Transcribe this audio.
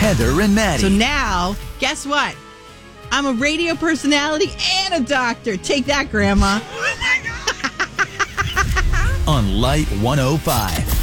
Heather and Maddie. So now, guess what? I'm a radio personality and a doctor. Take that, Grandma. On Light 105.